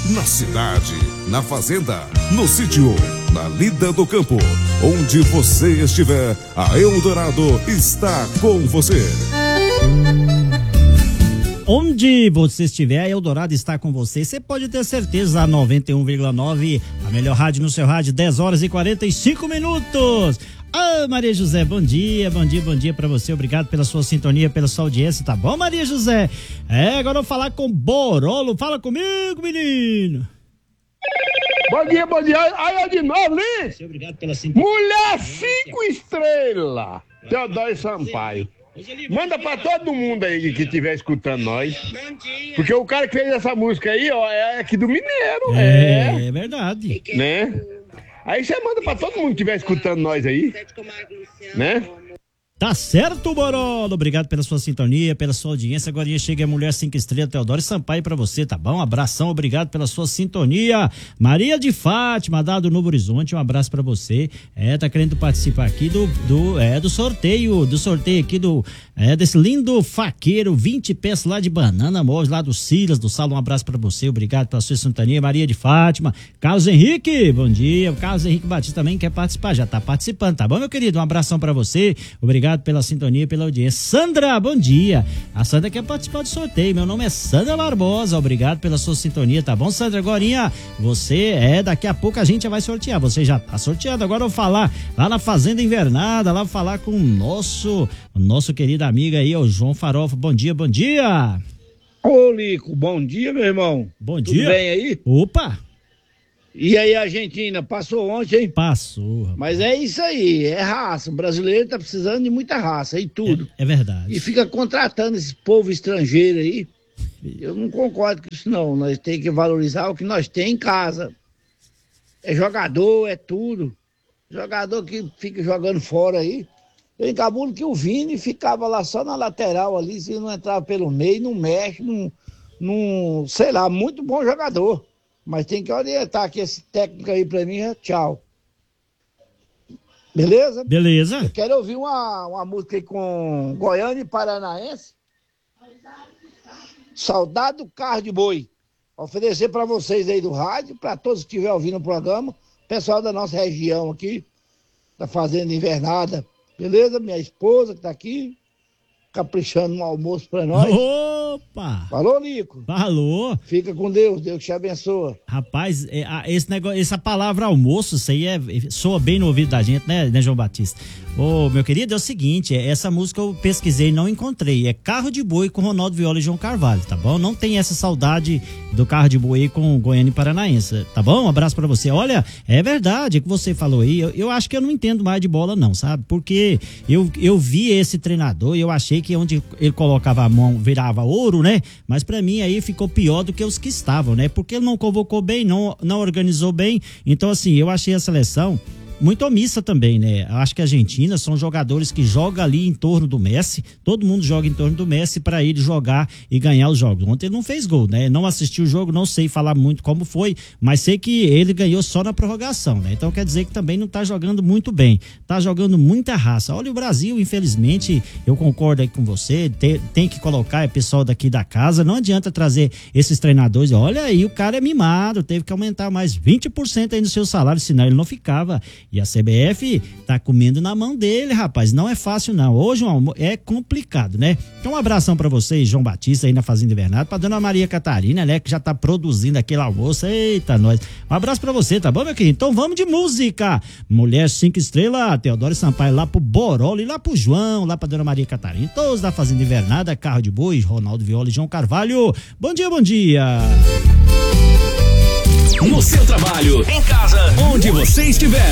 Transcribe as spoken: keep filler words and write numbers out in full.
na cidade, na fazenda, no sítio, na lida do campo. Onde você estiver, a Eldorado está com você. Onde você estiver, a Eldorado está com você. Você pode ter certeza, a noventa e um vírgula nove, a melhor rádio no seu rádio, dez horas e quarenta e cinco minutos. Ah, Maria José, bom dia, bom dia, bom dia pra você. Obrigado pela sua sintonia, pela sua audiência, tá bom, Maria José? É, agora eu vou falar com Borolo. Fala comigo, menino. Bom dia, bom dia. Aí, de novo, Liz. Obrigado pela sintonia. Mulher cinco estrelas. Teodoro Sampaio. Manda pra todo mundo aí que estiver escutando nós. Porque o cara que fez essa música aí, ó, é aqui do Mineiro. É, é, é verdade. Né? Aí você manda pra todo mundo que estiver escutando nós aí. Né? Tá certo, Borolo. Obrigado pela sua sintonia, pela sua audiência. Agora chega a Mulher cinco estrelas, Teodoro Sampaio pra você, tá bom? Um abração, obrigado pela sua sintonia. Maria de Fátima, da do Novo Horizonte, um abraço pra você. É, tá querendo participar aqui do, do, é, do sorteio, do sorteio aqui do, é, desse lindo faqueiro, vinte peças lá de banana, móveis lá do Silas, do Salo. Um abraço pra você, obrigado pela sua sintonia. Maria de Fátima, Carlos Henrique, bom dia. O Carlos Henrique Batista também quer participar, já tá participando, tá bom, meu querido? Um abração pra você, obrigado pela sintonia, pela audiência. Sandra, bom dia. A Sandra quer participar do sorteio. Meu nome é Sandra Barbosa. Obrigado pela sua sintonia, tá bom, Sandra? Agorinha, você é, daqui a pouco a gente já vai sortear. Você já tá sorteado. Agora eu vou falar lá na Fazenda Invernada, lá vou falar com o nosso, o nosso querido amigo aí, o João Farofa. Bom dia, bom dia. Ô, Lico, bom dia, meu irmão. Bom Tudo dia. Tudo bem aí? Opa. E aí, Argentina, passou ontem, hein? Passou, rapaz. Mas é isso aí, é raça. O brasileiro tá precisando de muita raça e tudo. É, é verdade. E fica contratando esse povo estrangeiro aí. Eu não concordo com isso, não. Nós temos que valorizar o que nós temos em casa. É jogador, é tudo. Jogador que fica jogando fora aí. Eu encabulo que o Vini ficava lá só na lateral ali, se não entrava pelo meio, não mexe, não, não sei lá, muito bom jogador. Mas tem que orientar aqui esse técnico aí pra mim, tchau. Beleza? Beleza. Eu quero ouvir uma, uma música aí com Goiânia e Paranaense. Saudade do Carro de Boi. Oferecer pra vocês aí do rádio, pra todos que estiverem ouvindo o programa, pessoal da nossa região aqui, da Fazenda Invernada. Beleza? Minha esposa que tá aqui, caprichando no almoço pra nós. Opa! Falou, Nico? Falou! Fica com Deus, Deus te abençoa. Rapaz, é, esse negócio, essa palavra almoço, isso aí é, soa bem no ouvido da gente, né, né, João Batista? Ô, meu querido, é o seguinte, essa música eu pesquisei e não encontrei, é Carro de Boi com Ronaldo Viola e João Carvalho, tá bom? Não tem essa saudade do Carro de Boi com Goiânia e Paranaense, tá bom? Um abraço pra você. Olha, é verdade o que você falou aí, eu, eu acho que eu não entendo mais de bola não, sabe? Porque eu, eu vi esse treinador e eu achei que onde ele colocava a mão virava ouro, né? Mas pra mim aí ficou pior do que os que estavam, né? Porque ele não convocou bem, não, não organizou bem, então assim, eu achei a seleção muito omissa também, né? Acho que a Argentina são jogadores que jogam ali em torno do Messi, todo mundo joga em torno do Messi para ele jogar e ganhar os jogos. Ontem ele não fez gol, né? Não assisti o jogo, não sei falar muito como foi, mas sei que ele ganhou só na prorrogação, né? Então quer dizer que também não tá jogando muito bem, tá jogando muita raça. Olha o Brasil, infelizmente, eu concordo aí com você, tem, tem que colocar é pessoal daqui da casa, não adianta trazer esses treinadores, olha aí, o cara é mimado, teve que aumentar mais vinte por cento aí no seu salário, senão ele não ficava. E a C B F tá comendo na mão dele, rapaz. Não é fácil, não. Hoje é complicado, né? Então, um abração pra vocês, João Batista, aí na Fazenda Invernada, pra dona Maria Catarina, né? Que já tá produzindo aquele almoço. Eita, nós. Um abraço pra você, tá bom, meu querido? Então, vamos de música. Mulher cinco estrelas, Teodoro Sampaio lá pro Borolo e lá pro João, lá pra dona Maria Catarina. Todos da Fazenda Invernada, Carro de Boi, Ronaldo Viola e João Carvalho. Bom dia, bom dia. No seu trabalho, em casa, onde você estiver.